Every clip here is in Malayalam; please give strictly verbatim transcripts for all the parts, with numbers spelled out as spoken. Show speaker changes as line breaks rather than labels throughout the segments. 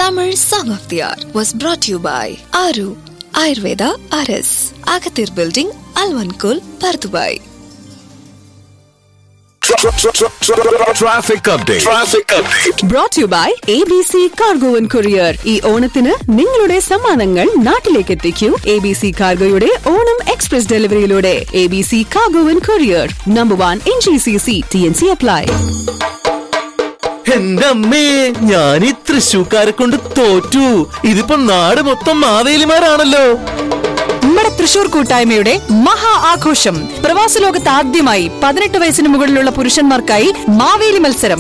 Tamil Song of the Hour was brought to you by Aru Ayurveda R S, Agathir Building, Alvankul, Pardubai.
Traffic update. Traffic update.
Brought to you by A B C Cargo and Courier. ഈ ഓണത്തിന് നിങ്ങളുടെ സമ്മാനങ്ങൾ നാട്ടിലേക്ക് എത്തിക്കൂ A B C Cargoയുടെ Onam express ഡെലിവറിയിലൂടെ. A B C Cargo and Courier, number one in G C C. T N C apply.
എന്റെ അമ്മേ, ഞാൻ ഈ തൃശ്ശൂക്കാരെ കൊണ്ട് തോറ്റു. ഇതിപ്പോ നാട് മൊത്തം മാവേലിമാരാണല്ലോ.
നമ്മുടെ തൃശൂർ കൂട്ടായ്മയുടെ മഹാ ആഘോഷം. പ്രവാസ ലോകത്ത് ആദ്യമായി പതിനെട്ട് വയസ്സിന് മുകളിലുള്ള പുരുഷന്മാർക്കായി മാവേലി മത്സരം.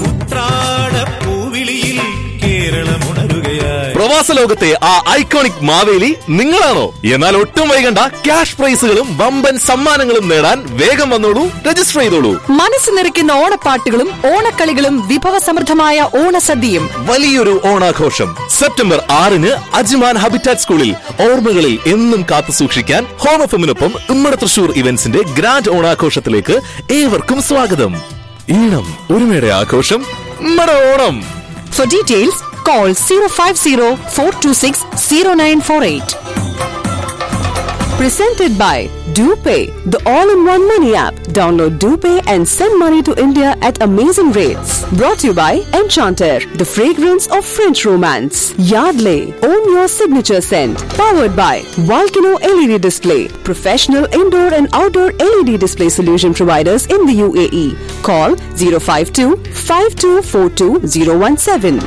പ്രവാസ ലോകത്തെ ആ ഐക്കോണിക് മാവേലി നിങ്ങളാണോ? എന്നാൽ ഒട്ടും വൈകണ്ട, ക്യാഷ് പ്രൈസുകളും വമ്പൻ സമ്മാനങ്ങളും നേടാൻ വേഗം വന്നോളൂ, രജിസ്റ്റർ ചെയ്തോളൂ.
മനസ്സ് നിറയ്ക്കുന്ന ഓണപ്പാട്ടുകളും ഓണക്കളികളും വിഭവസമൃദ്ധമായ ഓണസദ്യയും.
വലിയൊരു ഓണാഘോഷം സെപ്റ്റംബർ ആറിന് അജ്മാൻ ഹാബിറ്റാറ്റ് സ്കൂളിൽ. ഓർമ്മകളിൽ എന്നും കാത്തു സൂക്ഷിക്കാൻ ഹോം എഫിനൊപ്പം ഉമ്മടെ തൃശൂർ ഇവന്റ്സിന്റെ ഗ്രാൻഡ് ഓണാഘോഷത്തിലേക്ക് ഏവർക്കും സ്വാഗതം. ഈണം ഒരുമയുടെ ആഘോഷം, ഉമ്മടെ Onam.
For details, call zero five zero four two six zero nine four eight. Presented by DoPay, the all-in-one money app. Download DoPay and send money to India at amazing rates. Brought to you by Enchanter, the fragrance of French romance. Yardley, own your signature scent. Powered by Volcano L E D Display, professional indoor and outdoor L E D display solution providers in the U A E. Call zero five two five two four two zero one seven.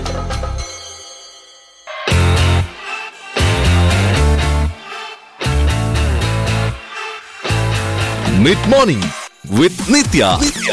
Mid Morning with Nitya.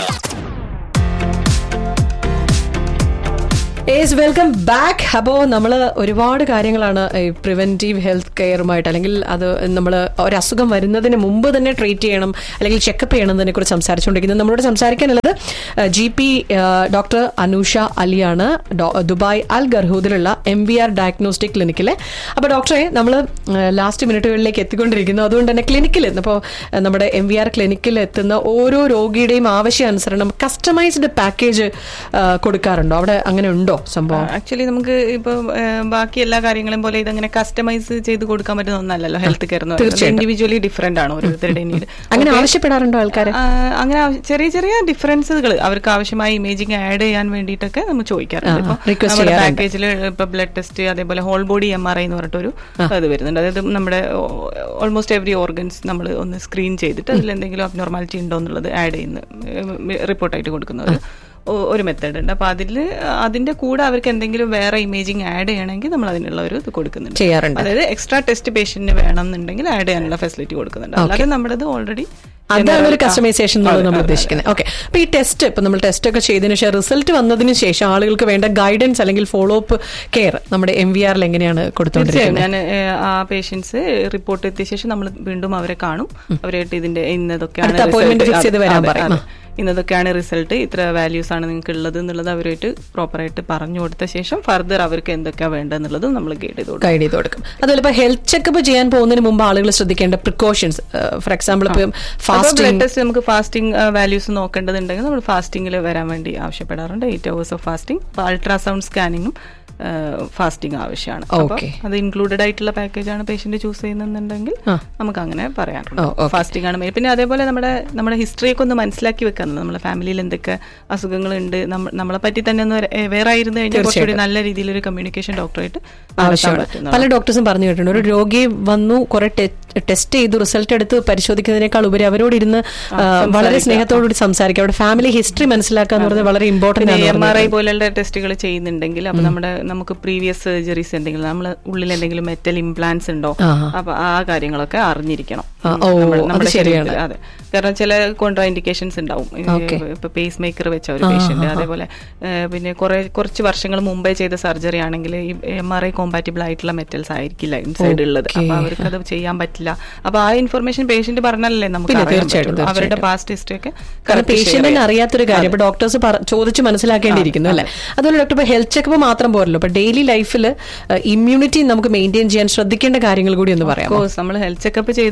Ace welcome back. അപ്പോൾ നമ്മൾ ഒരുപാട് കാര്യങ്ങളാണ് ഈ പ്രിവെന്റീവ് ഹെൽത്ത് കെയറുമായിട്ട്, അല്ലെങ്കിൽ അത് നമ്മൾ ഒരു അസുഖം വരുന്നതിന് മുമ്പ് തന്നെ ട്രീറ്റ് ചെയ്യണം അല്ലെങ്കിൽ ചെക്കപ്പ് ചെയ്യണമെന്നതിനെ കുറിച്ച് സംസാരിച്ചുകൊണ്ടിരിക്കുന്നത്. നമ്മളോട് സംസാരിക്കാനുള്ളത് G P doctor Anusha അലിയാണ്, Dubai Al ഗർഹൂദിലുള്ള M V R diagnostic ക്ലിനിക്കിലെ. അപ്പോൾ ഡോക്ടറെ, നമ്മൾ ലാസ്റ്റ് മിനിറ്റുകളിലേക്ക് എത്തിക്കൊണ്ടിരിക്കുന്നു. അതുകൊണ്ട് തന്നെ ക്ലിനിക്കിൽ ഇപ്പോൾ നമ്മുടെ എം വി ആർ ക്ലിനിക്കിൽ എത്തുന്ന ഓരോ രോഗിയുടെയും ആവശ്യാനുസരണം കസ്റ്റമൈസ്ഡ് പാക്കേജ് കൊടുക്കാറുണ്ടോ? അവിടെ അങ്ങനെ ഉണ്ടോ സംഭവം?
ആക്ച്വലി നമുക്ക് ഇപ്പൊ ബാക്കി എല്ലാ കാര്യങ്ങളും പോലെ ഇതങ്ങനെ കസ്റ്റമൈസ് ചെയ്ത് കൊടുക്കാൻ പറ്റുന്ന ഒന്നല്ലല്ലോ ഹെൽത്ത് കെയർ എന്ന് പറയുന്നത്. ഇൻഡിവിജ്വലി ഡിഫറെന്റ് ആണ് ഓരോരുത്തരുടെ നീഡ്.
അങ്ങനെ ആവശ്യപ്പെടാറുണ്ടോ ആൾക്കാർ?
അങ്ങനെ ചെറിയ ചെറിയ ഡിഫറൻസുകൾ അവർക്ക് ആവശ്യമായ ഇമേജിങ് ആഡ് ചെയ്യാൻ വേണ്ടിയിട്ടൊക്കെ നമ്മൾ ചോദിക്കാറുണ്ട്. ഇപ്പൊ നമ്മുടെ പാക്കേജിൽ ഇപ്പൊ ബ്ലഡ് ടെസ്റ്റ്, അതേപോലെ whole body M R I എന്ന് പറഞ്ഞിട്ടൊരു അത് വരുന്നുണ്ട്. അതായത് നമ്മുടെ ഓൾമോസ്റ്റ് എവറി ഓർഗൻസ് നമ്മൾ ഒന്ന് സ്ക്രീൻ ചെയ്തിട്ട് അതിൽ എന്തെങ്കിലും അബ്നോർമാലിറ്റി ഉണ്ടോ എന്നുള്ളത് ആഡ് ചെയ്യുന്ന റിപ്പോർട്ടായിട്ട് കൊടുക്കുന്നത് ഒരു മെത്തേഡ് ഉണ്ട്. അപ്പൊ അതിൽ അതിന്റെ കൂടെ അവർക്ക് എന്തെങ്കിലും വേറെ ഇമേജിങ് ആഡ് ചെയ്യണമെങ്കിൽ നമ്മൾ അതിനുള്ള ഒരു ഇത് കൊടുക്കുന്നുണ്ട്, ചെയ്യാറുണ്ട്. അതായത് എക്സ്ട്രാ ടെസ്റ്റ് പേഷ്യന്റിന് വേണം എന്നുണ്ടെങ്കിൽ ആഡ് ചെയ്യാനുള്ള ഫെസിലിറ്റി കൊടുക്കുന്നുണ്ട്. അല്ലാതെ നമ്മുടെ ഓൾറെഡി
അതാണ് ഒരു കസ്റ്റമൈസേഷൻ എന്നുള്ളത് നമ്മൾ ഉദ്ദേശിക്കുന്നത്. ഓക്കെ, അപ്പൊ ഈ ടെസ്റ്റ് ഇപ്പൊ നമ്മൾ ടെസ്റ്റ് ഒക്കെ ചെയ്തതിനു ശേഷം റിസൾട്ട് വന്നതിന് ശേഷം ആളുകൾക്ക് വേണ്ട ഗൈഡൻസ് അല്ലെങ്കിൽ ഫോളോ അപ്പ് കെയർ നമ്മുടെ എം വി ആറിൽ എങ്ങനെയാണ് കൊടുത്തോണ്ടിരിക്കുന്നത്?
ഞാൻ ആ പേഷ്യൻസ് റിപ്പോർട്ട് എത്തിയ ശേഷം നമ്മൾ വീണ്ടും അവരെ കാണും. അവരായിട്ട് ഇതിന്റെ ഇന്നതൊക്കെയാണ്
അപ്പോയിന്റ്മെന്റ് ഫിക്സ് ചെയ്ത് വരാൻ പറയും.
ഇന്നതൊക്കെയാണ് റിസൾട്ട്, ഇത്ര വാല്യൂസ് ആണ് നിങ്ങൾക്ക് ഉള്ളത് എന്നുള്ളത് അവരായിട്ട് പ്രോപ്പറായിട്ട് പറഞ്ഞു കൊടുത്ത ശേഷം ഫർദർ അവർക്ക് എന്തൊക്കെയാണ് വേണ്ടതെന്നുള്ളതും നമ്മൾ ഗൈഡ് ചെയ്ത്
ഗൈഡ് ചെയ്ത് കൊടുക്കും. അതുപോലെ ഇപ്പൊ ഹെൽത്ത് ചെക്കപ്പ് ചെയ്യാൻ പോകുന്നതിന് മുമ്പ് ആളുകൾ ശ്രദ്ധിക്കേണ്ട പ്രിക്കോഷൻസ്, ഫോർ എക്സാമ്പിൾ ഇപ്പം
ബ്ലഡ് ടെസ്റ്റ് നമുക്ക് ഫാസ്റ്റിംഗ് വാല്യൂസ് നോക്കേണ്ടതുണ്ടെങ്കിൽ നമ്മൾ ഫാസ്റ്റിംഗിൽ വരാൻ വേണ്ടി ആവശ്യപ്പെടാറുണ്ട്. Eight hours of fasting. Ultrasound സ്കാനിങ്ങും fasting ആവശ്യമാണ്. അത് ഇൻക്ലൂഡഡ് ആയിട്ടുള്ള പാക്കേജ് ആണ് പേഷ്യന്റ് ചൂസ് ചെയ്യുന്നുണ്ടെങ്കിൽ നമുക്ക് അങ്ങനെ പറയാറുണ്ട്. ഫാസ്റ്റിംഗ് ആണ് മെയിൻ. പിന്നെ അതേപോലെ നമ്മുടെ നമ്മുടെ ഹിസ്റ്ററിയൊക്കെ ഒന്ന് മനസ്സിലാക്കി വെക്കാറുണ്ട്. നമ്മുടെ ഫാമിലിയിൽ എന്തൊക്കെ അസുഖങ്ങളുണ്ട്, നമ്മളെ പറ്റി തന്നെ ഒന്ന് വേറെ ആയിരുന്നു കഴിഞ്ഞാൽ കുറച്ചുകൂടി നല്ല രീതിയിലൊരു കമ്മ്യൂണിക്കേഷൻ ഡോക്ടറായിട്ട് ആവശ്യമാണ്.
പല ഡോക്ടേഴ്സും പറഞ്ഞു കേട്ടിട്ടുണ്ട്, ഒരു രോഗി വന്നു കുറെ ടെസ്റ്റ് ചെയ്തു റിസൾട്ട് എടുത്ത് പരിശോധിക്കുന്നതിനേക്കാൾ ഉപരി അവരോട് ഇരുന്ന് വളരെ സ്നേഹത്തോടുകൂടി സംസാരിക്കുക, അവരുടെ ഫാമിലി ഹിസ്റ്ററി മനസ്സിലാക്കുക എന്ന് പറഞ്ഞാൽ വളരെ ഇമ്പോർട്ടന്റ് ആണ്.
എം ആർ ഐ പോലുള്ള ടെസ്റ്റുകൾ ചെയ്യുന്നുണ്ടെങ്കിൽ അപ്പൊ നമ്മുടെ നമുക്ക് പ്രീവിയസ് സർജറീസ് എന്തെങ്കിലും, നമ്മളെ ഉള്ളിൽ എന്തെങ്കിലും മെറ്റൽ ഇംപ്ലാന്റ്സ് ഉണ്ടോ, അപ്പൊ ആ കാര്യങ്ങളൊക്കെ അറിഞ്ഞിരിക്കണം. നമ്മുടെ ശരീരത്തിൽ. അതെ, കാരണം ചില കോൺട്രാ ഇൻഡിക്കേഷൻസ് ഉണ്ടാവും. ഇപ്പൊ പേസ് മേക്കർ വെച്ച ഒരു പേഷ്യന്റ്, അതേപോലെ പിന്നെ കുറെ കുറച്ച് വർഷങ്ങൾ മുമ്പേ ചെയ്ത സർജറി ആണെങ്കിൽ ഈ എം ആർ ഐ കോമ്പാറ്റിബിൾ ആയിട്ടുള്ള മെറ്റൽസ് ആയിരിക്കില്ല ഇൻസൈഡ് ഉള്ളത്. അപ്പൊ അവർക്ക് അത് ചെയ്യാൻ പറ്റില്ല. അപ്പൊ ആ ഇൻഫർമേഷൻ പേഷ്യന്റ് പറഞ്ഞാലല്ലേ നമുക്ക് അവരുടെ പാസ്റ്റ് ഹിസ്റ്ററി ഒക്കെ.
പേഷ്യന്റിന് അറിയാത്തൊരു കാര്യം ഇപ്പൊ ഡോക്ടേഴ്സ് ചോദിച്ച് മനസ്സിലാക്കേണ്ടിയിരിക്കുന്നു അല്ലെ. അതുപോലെ ഡോക്ടർ ഇപ്പൊ ഹെൽത്ത് ചെക്കപ്പ് മാത്രം പോരല്ലോ, ഇപ്പൊ ഡെയിലി ലൈഫിൽ ഇമ്മ്യൂണിറ്റി നമുക്ക് മെയിൻറ്റെയിൻ ചെയ്യാൻ ശ്രദ്ധിക്കേണ്ട കാര്യങ്ങൾ കൂടി ഒന്ന് പറയാം.
നമ്മൾ ഹെൽത്ത് ചെക്കപ്പ് ചെയ്തതുകൊണ്ട്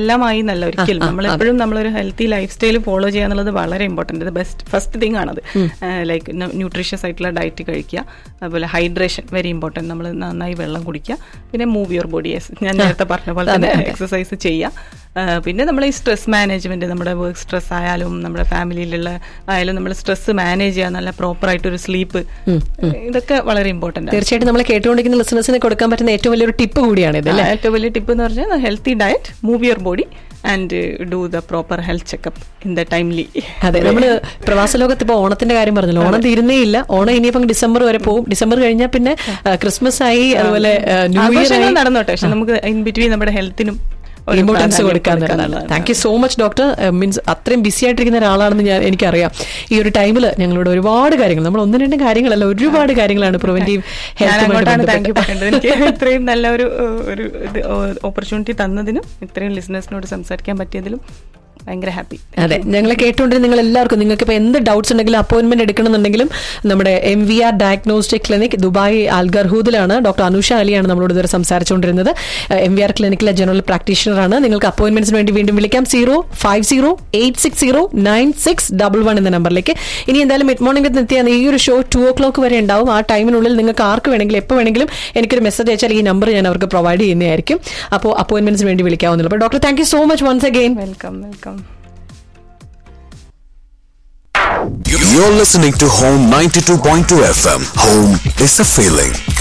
എല്ലാമായി നല്ല ഒരിക്കലും നമ്മൾ എപ്പോഴും നമ്മളൊരു ഹെൽത്തി ലൈഫ് സ്റ്റൈൽ ഫോളോ ചെയ്യുക എന്നുള്ളത് വളരെ ഇമ്പോർട്ടന്റ്. ഇത് ബെസ്റ്റ് ഫസ്റ്റ് തിങ് ആണത്. ലൈക്ക് ന്യൂട്രീഷ്യസ് ആയിട്ടുള്ള ഡയറ്റ് കഴിക്കുക, അതുപോലെ ഹൈഡ്രേഷൻ വെരി ഇമ്പോർട്ടൻറ്റ്. നമ്മൾ നന്നായി വെള്ളം കുടിക്കുക, പിന്നെ മൂവ് യുവർ ബോഡി, ഞാൻ നേരത്തെ പറഞ്ഞ പോലെ തന്നെ എക്സസൈസ് ചെയ്യുക. പിന്നെ നമ്മൾ ഈ സ്ട്രെസ് മാനേജ്മെന്റ്, നമ്മുടെ വർക്ക് സ്ട്രെസ് ആയാലും നമ്മുടെ ഫാമിലിയിലുള്ള ആയാലും നമ്മൾ സ്ട്രെസ് മാനേജ് ചെയ്യുക, നല്ല പ്രോപ്പർ ആയിട്ടൊരു സ്ലീപ്പ്, ഇതൊക്കെ വളരെ ഇമ്പോർട്ടന്റ്.
തീർച്ചയായിട്ടും നമ്മൾ കേട്ടുകൊണ്ടിരിക്കുന്ന ലിസണേഴ്സിന് കൊടുക്കാൻ പറ്റുന്ന ഏറ്റവും വലിയൊരു ടിപ്പ് കൂടിയാണ് ഇത്.
ഏറ്റവും വലിയ ടിപ്പ് എന്ന് പറഞ്ഞാൽ healthy diet, move your body and do the proper health checkup in the timely.
അതെ, നമ്മള് പ്രവാസ ലോകത്ത് ഇപ്പൊ ഓണത്തിന്റെ കാര്യം പറഞ്ഞല്ലോ. ഓണം തീരുന്നേ ഇല്ല. ഓണം ഇനിയിപ്പം ഡിസംബർ വരെ പോകും. ഡിസംബർ കഴിഞ്ഞാൽ പിന്നെ ക്രിസ്മസ് ആയി, അതുപോലെ ന്യൂ ഇയർ
നടന്നോട്ടെ. പക്ഷെ നമുക്ക് ഇൻ ബിറ്റ്വീൻ നമ്മുടെ ഹെൽത്തിനും
importance കൊടുക്കാന്നുള്ളതാണ്. Thank you so much doctor. Means അത്രയും ബിസി ആയിട്ടിരിക്കുന്ന ഒരാളാണെന്ന് ഞാൻ എനിക്കറിയാം. ഈ ഒരു ടൈമിൽ ഞങ്ങളോട് ഒരുപാട് കാര്യങ്ങൾ, നമ്മൾ ഒന്ന് രണ്ട് കാര്യങ്ങളല്ല, ഒരുപാട് കാര്യങ്ങളാണ് പ്രിവെന്റീവ്
ഹെൽത്ത് ഇത്രയും നല്ല ഒരു ഓപ്പർച്യൂണിറ്റി തന്നതിനും ഇത്രയും ലിസണേഴ്സിനോട് സംസാരിക്കാൻ പറ്റിയതിലും ഭയങ്കര ഹാപ്പി.
അതെ, ഞങ്ങളെ കേട്ടുകൊണ്ടിരുന്ന നിങ്ങൾ എല്ലാവർക്കും, നിങ്ങൾക്ക് ഇപ്പോൾ എന്ത് ഡൗട്ട്സ് ഉണ്ടെങ്കിലും അപ്പോയിന്റ്മെന്റ് എടുക്കണമെന്നുണ്ടെങ്കിലും നമ്മുടെ M V R diagnostic clinic Dubai അൽഗർഹൂദിലാണ് doctor Anusha അലിയാണ് നമ്മളോട് ഇതുവരെ സംസാരിച്ചുകൊണ്ടിരുന്നത്. M V R ക്ലിനിക്കിലെ general പ്രാക്ടീഷണറാണ്. നിങ്ങൾക്ക് അപ്പോയിന്റ്മെന്റ്സിന് വേണ്ടി വീണ്ടും വിളിക്കാം zero five zero eight six zero nine six double one എന്ന നമ്പറിലേക്ക്. ഇനി എന്തായാലും മിഡ് മോർണിംഗ് എത്തിയാൽ ഈ ഒരു ഷോ ടു ഓ ക്ലോക്ക് വരെ ഉണ്ടാവും. ആ ടൈമിനുള്ളിൽ നിങ്ങൾക്ക് ആർക്ക് വേണമെങ്കിലും എപ്പോൾ വേണമെങ്കിലും എനിക്കൊരു മെസ്സേജ് അയച്ചാൽ ഈ നമ്പർ ഞാൻ അവർക്ക് പ്രൊവൈഡ് ചെയ്യുന്നതായിരിക്കും. അപ്പോൾ അപ്പോയിന്റ്മെന്റ്സിന് വേണ്ടി വിളിക്കാവുന്നല്ലോ. അപ്പോൾ doctor thank you so much once again.
Welcome welcome.
You're listening to Home ninety-two point two F M. Home is a feeling.